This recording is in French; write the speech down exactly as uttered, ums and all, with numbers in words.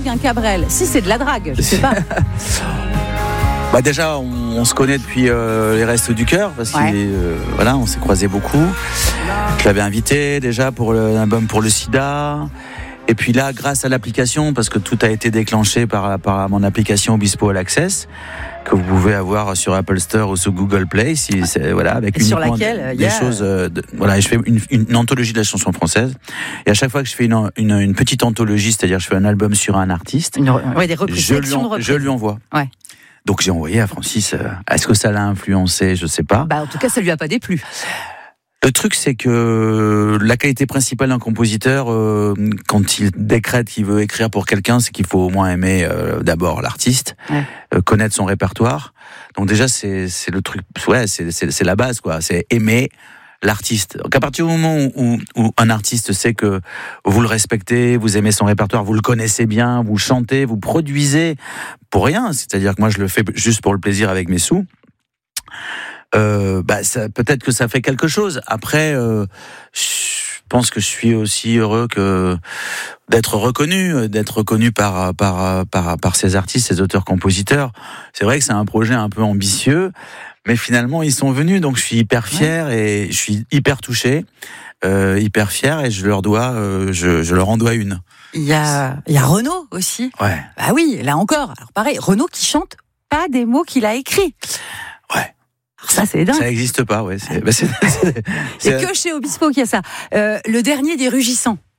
drague, un Cabrel. Si, c'est de la drague, je sais pas. Bah déjà, on, on se connaît depuis euh, les Restos du Cœur, parce Ouais. que euh, voilà, on s'est croisés beaucoup. Je l'avais invité déjà pour l'album pour le sida. Et puis là, grâce à l'application, parce que tout a été déclenché par, par mon application Obispo All Access, que vous pouvez avoir sur Apple Store ou sur Google Play, si c'est, voilà, avec Et sur uniquement laquelle, des y a... choses. Euh, de, voilà, et je fais une, une, une anthologie de la chanson française. Et à chaque fois que je fais une, une, une petite anthologie, c'est-à-dire je fais un album sur un artiste, Une, ouais, des reprises, je, lui sélection de en, reprises. je lui envoie. Ouais. Donc j'ai envoyé à Francis. Euh, est-ce que ça l'a influencé? Je sais pas. Bah, en tout cas, ça lui a pas déplu. Le truc, c'est que la qualité principale d'un compositeur, euh, quand il décrète qu'il veut écrire pour quelqu'un, c'est qu'il faut au moins aimer euh, d'abord l'artiste, Ouais. euh, connaître son répertoire. Donc déjà, c'est, c'est le truc, ouais, c'est, c'est, c'est la base, quoi. C'est aimer l'artiste. Donc à partir du moment où, où un artiste sait que vous le respectez, vous aimez son répertoire, vous le connaissez bien, vous chantez, vous produisez pour rien. C'est-à-dire que moi, je le fais juste pour le plaisir avec mes sous. Euh, bah ça, peut-être que ça fait quelque chose. Après, euh, je pense que je suis aussi heureux que d'être reconnu, d'être reconnu par par par par ces artistes, ces auteurs-compositeurs. C'est vrai que c'est un projet un peu ambitieux, mais finalement ils sont venus, donc je suis hyper fier et je suis hyper touché, euh, hyper fier et je leur dois, euh, je, je leur en dois une. Il y a, il y a Renaud aussi. Ouais. Bah oui, là encore. Alors pareil, Renaud qui chante pas des mots qu'il a écrits. Ouais. Alors ça, c'est dingue. Ça n'existe pas, ouais. C'est, bah c'est, c'est, C'est que chez Obispo qu'il y a ça. Euh, le dernier des Rugissants.